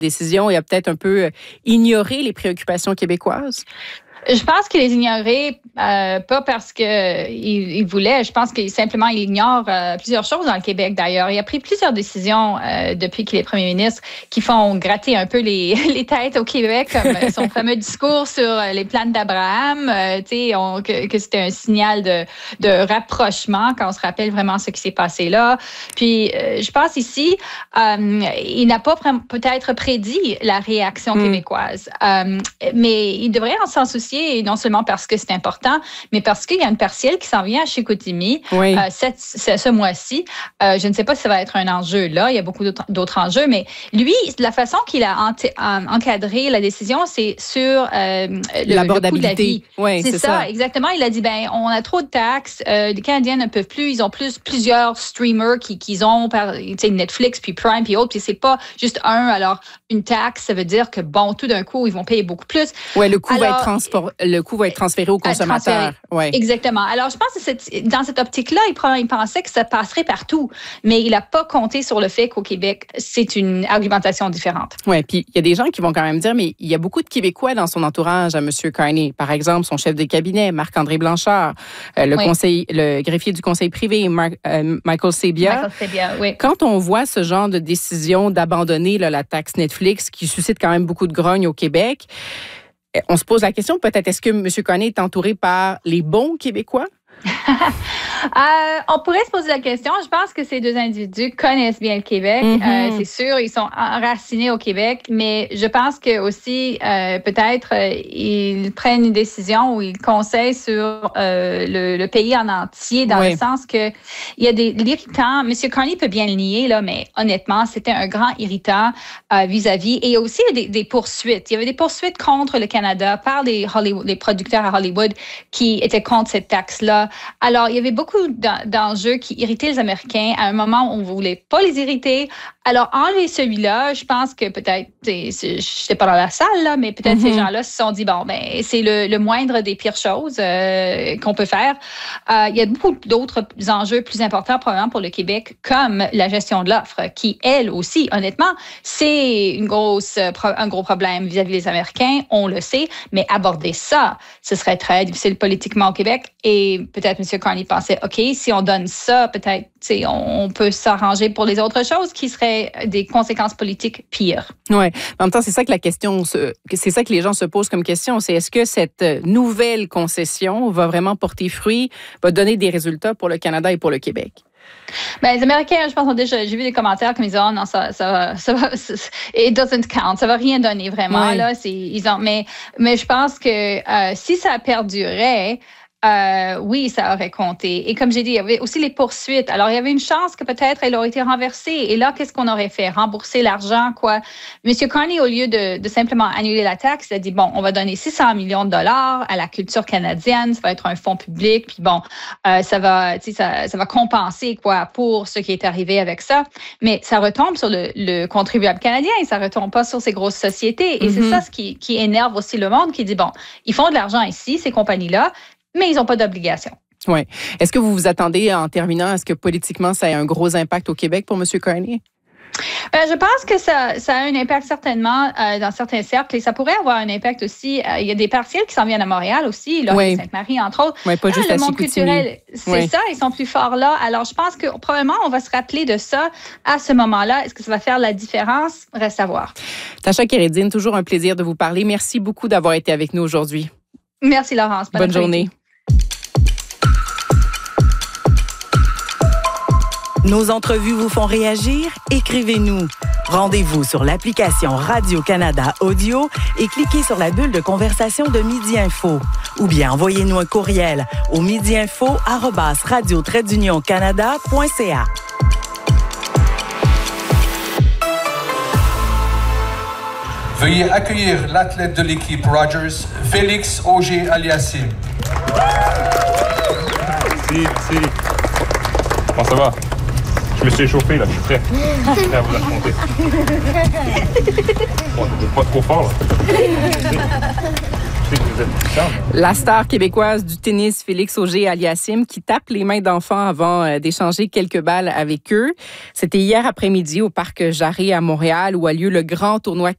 décision et a peut-être un peu ignoré les préoccupations québécoises? Je pense qu'il les ignorait pas parce qu'il voulait. Je pense qu'il simplement il ignore plusieurs choses dans le Québec, d'ailleurs. Il a pris plusieurs décisions depuis qu'il est premier ministre qui font gratter un peu les têtes au Québec, comme son fameux discours sur les plaines d'Abraham, que c'était un signal de rapprochement quand on se rappelle vraiment ce qui s'est passé là. Puis, je pense ici, il n'a pas peut-être prédit la réaction québécoise, mais il devrait s'en soucier. Et non seulement parce que c'est important, mais parce qu'il y a une partielle qui s'en vient à Chicoutimi ce mois-ci. Je ne sais pas si ça va être un enjeu là. Il y a beaucoup d'autres enjeux, mais lui, la façon qu'il a encadré la décision, c'est sur le coût de la vie. Oui, c'est ça, exactement. Il a dit, on a trop de taxes. Les Canadiens ne peuvent plus. Ils ont plusieurs streamers qu'ils ont, Netflix, puis Prime, puis autres. Puis c'est pas juste un. Alors, une taxe, ça veut dire que, tout d'un coup, ils vont payer beaucoup plus. Oui, le coût va être transféré aux consommateurs. Ouais. Exactement. Alors, je pense que dans cette optique-là, il pensait que ça passerait partout, mais il n'a pas compté sur le fait qu'au Québec, c'est une argumentation différente. Oui, puis il y a des gens qui vont quand même dire, mais il y a beaucoup de Québécois dans son entourage à M. Carney. Par exemple, son chef de cabinet, Marc-André Blanchard, le greffier du conseil privé, Michael Sabia. Oui. Quand on voit ce genre de décision d'abandonner la taxe Netflix qui suscite quand même beaucoup de grogne au Québec, on se pose la question, peut-être, est-ce que M. Carney est entouré par les bons Québécois? On pourrait se poser la question. Je pense que ces deux individus connaissent bien le Québec. C'est sûr, ils sont enracinés au Québec, mais je pense que aussi peut-être ils prennent une décision ou ils conseillent sur le pays en entier, dans le sens que il y a des irritants. M. Carney peut bien le nier là, mais honnêtement, c'était un grand irritant vis-à-vis. Et il y a aussi des poursuites. Il y avait des poursuites contre le Canada par les producteurs à Hollywood qui étaient contre cette taxe-là. Alors, il y avait beaucoup d'enjeux qui irritaient les Américains à un moment où on ne voulait pas les irriter. Alors, enlever celui-là, je pense que peut-être, je n'étais pas dans la salle, là, mais peut-être ces gens-là se sont dit, c'est le moindre des pires choses qu'on peut faire. Il y a beaucoup d'autres enjeux plus importants, probablement pour le Québec, comme la gestion de l'offre, qui, elle aussi, honnêtement, c'est un gros problème vis-à-vis des Américains, on le sait, mais aborder ça, ce serait très difficile politiquement au Québec. Et peut-être M. Carney pensait, OK, si on donne ça, peut-être on peut s'arranger pour les autres choses qui seraient des conséquences politiques pires. Oui. En même temps, c'est ça que c'est ça que les gens se posent comme question, c'est est-ce que cette nouvelle concession va vraiment porter fruit, va donner des résultats pour le Canada et pour le Québec? Les Américains, je pense, j'ai vu des commentaires comme ils disent, non, ça va, it doesn't count, ça va rien donner vraiment. Ouais. Là, mais je pense que si ça perdurait, oui, ça aurait compté. Et comme j'ai dit, il y avait aussi les poursuites. Alors, il y avait une chance que peut-être elle aurait été renversée. Et là, qu'est-ce qu'on aurait fait? Rembourser l'argent, quoi. M. Carney, au lieu de simplement annuler la taxe, il a dit, on va donner 600 millions de dollars à la culture canadienne. Ça va être un fonds public. Puis ça va compenser, quoi, pour ce qui est arrivé avec ça. Mais ça retombe sur le contribuable canadien et ça retombe pas sur ces grosses sociétés. Et c'est ça ce qui énerve aussi le monde, qui dit, ils font de l'argent ici, ces compagnies-là, mais ils n'ont pas d'obligation. Oui. Est-ce que vous vous attendez, en terminant, à ce que politiquement, ça ait un gros impact au Québec pour M. Carney? Je pense que ça a un impact certainement dans certains cercles et ça pourrait avoir un impact aussi. Il y a des partiels qui s'en viennent à Montréal aussi, là, Sainte-Marie, entre autres. Oui, pas juste le à monde culturel, c'est ça, ils sont plus forts là. Alors, je pense que probablement, on va se rappeler de ça à ce moment-là. Est-ce que ça va faire la différence? Reste à voir. Tasha Kérédine, toujours un plaisir de vous parler. Merci beaucoup d'avoir été avec nous aujourd'hui. Merci, Laurence. Bonne journée. Nos entrevues vous font réagir? Écrivez-nous. Rendez-vous sur l'application Radio-Canada Audio et cliquez sur la bulle de conversation de Midi Info. Ou bien envoyez-nous un courriel au midiinfo@radio-canada.ca. Veuillez accueillir l'athlète de l'équipe Rogers, Félix Auger-Aliassime. Merci. Comment ça va? Je me suis échauffé, là, je suis prêt. Je suis prêt à vous affronter. Pas trop fort, là. La star québécoise du tennis, Félix Auger-Aliassime, qui tape les mains d'enfants avant d'échanger quelques balles avec eux. C'était hier après-midi au Parc Jarry à Montréal où a lieu le grand tournoi